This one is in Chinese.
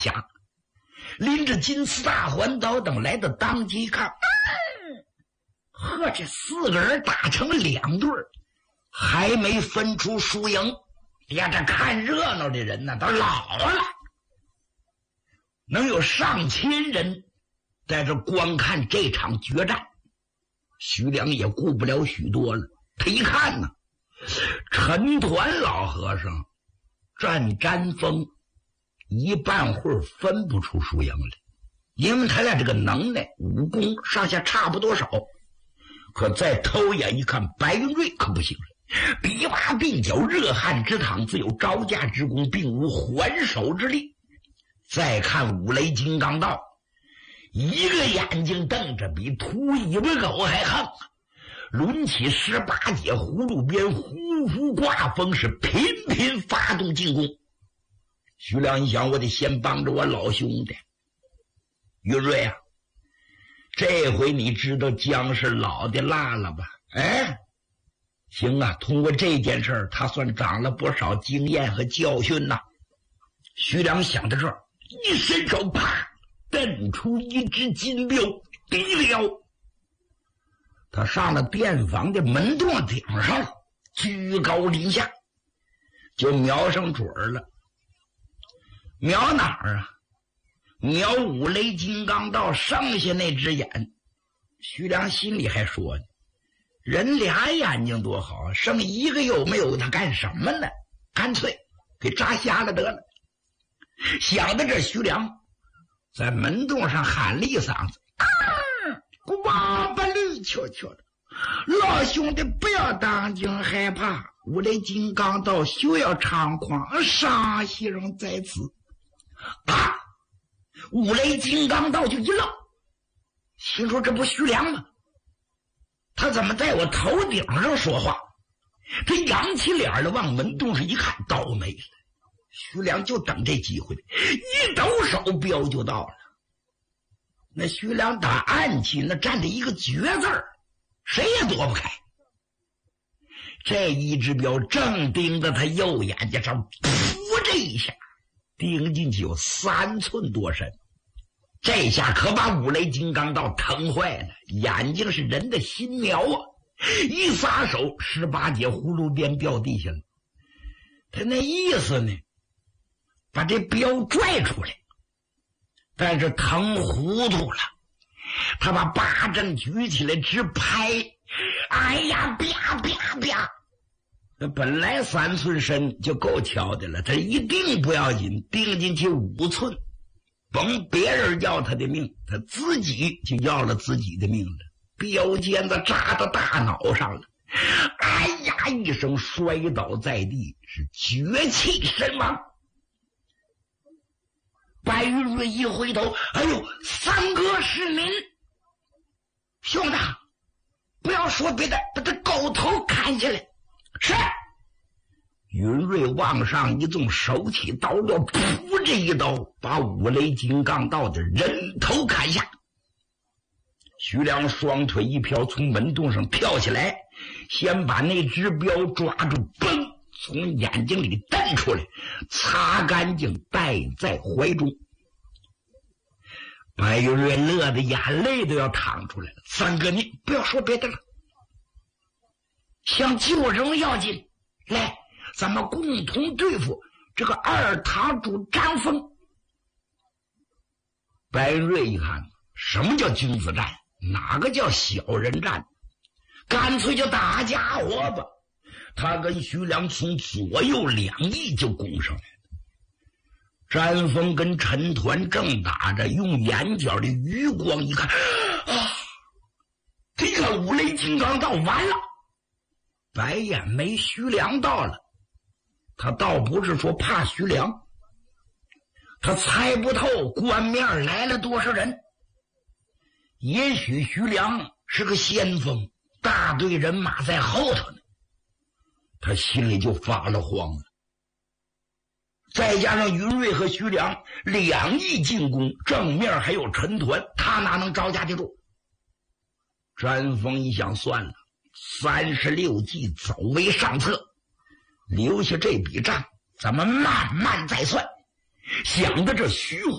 下，拎着金丝大环刀等来到当即看，呵，这4个人打成2对，还没分出输赢。呀，这看热闹的人呢都老了，能有上千人在这观看这场决战。徐良也顾不了许多了，他一看呢，陈团老和尚战詹峰一半会儿分不出输赢来，因为他俩这个能耐武功上下差不多少。可再偷眼一看，白云瑞可不行了，比马并脚，热汗之淌，自有招架之功，并无还手之力。再看五雷金刚道，一个眼睛瞪着比秃尾巴狗还横，抡起18节葫芦鞭，呼呼刮风，是频频发动进攻。徐良一想，我得先帮着我老兄弟云瑞啊，这回你知道姜是老的辣了吧？哎，行啊，通过这件事他算长了不少经验和教训呐。徐良想到这儿，一伸手，啪，蹬出一只金镖，滴了。他上了殿房的门洞顶上了，居高临下，就瞄上准了。瞄哪儿啊？瞄五雷金刚道剩下那只眼。徐良心里还说呢，人俩眼睛多好啊，剩一个有没有他干什么呢？干脆给扎瞎了得了。想到这，徐良在门洞上喊了一嗓子，呱吧绿悄悄的，老兄弟不要当惊害怕，五雷金刚道休要猖狂，杀西人在此。啊！五雷金刚道就一愣，心说这不徐良吗？他怎么在我头顶上说话？他扬起脸来往门洞上一看，倒霉了。徐良就等这机会，一抖手镖就到了。那徐良打暗器那站着一个绝字儿，谁也躲不开。这一支镖正盯着他右眼睛上，噗这一下钉进去有3寸多深。这下可把五雷金刚道疼坏了，眼睛是人的心苗啊！一撒手，18节葫芦鞭掉地下了。他那意思呢，把这镖拽出来，但是疼糊涂了。他把八正举起来直拍，哎呀，啪啪啪！本来3寸深就够巧的了，他一定不要紧，钉进去5寸。甭别人要他的命，他自己就要了自己的命了。镖尖子扎到大脑上了，哎呀一声摔倒在地，是绝气身亡。白云瑞一回头，哎呦，三哥是您，兄弟，不要说别的，把这狗头砍下来。是。云瑞往上一纵，手起刀落，噗，这一刀把五雷金刚道的人头砍下。徐良双腿一飘，从门洞上跳起来，先把那只镖抓住，嘣，从眼睛里瞪出来，擦干净带在怀中。白云瑞乐得眼泪都要淌出来了。三哥，你不要说别的了，想救人要紧，来，咱们共同对付这个二堂主张峰。白云瑞一看，什么叫君子战？哪个叫小人战？干脆就打家伙吧！他跟徐良从左右两翼就攻上来了。詹峰跟陈团正打着，用眼角的余光一看，啊，这个五雷金刚道完了，白眼没徐良到了。他倒不是说怕徐良，他猜不透官面来了多少人。也许徐良是个先锋，大队人马在后头呢，他心里就发了慌了。再加上云瑞和徐良两翼进攻，正面还有陈团，他哪能招架得住？詹峰一想，算了，36计走为上策，留下这笔账咱们慢慢再算。 想的这徐